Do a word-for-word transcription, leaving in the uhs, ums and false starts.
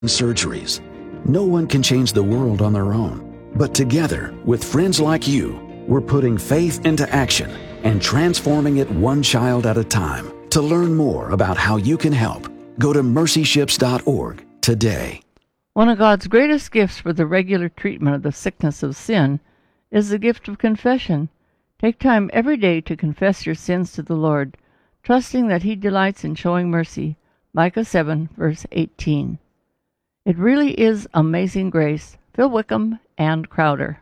surgeries. No one can change the world on their own, but together, with friends like you, we're putting faith into action and transforming it one child at a time. To learn more about how you can help, go to mercy ships dot org today. One of God's greatest gifts for the regular treatment of the sickness of sin is the gift of confession. Take time every day to confess your sins to the Lord, trusting that He delights in showing mercy. Micah seven, verse eighteen. It really is amazing grace. Phil Wickham and Crowder.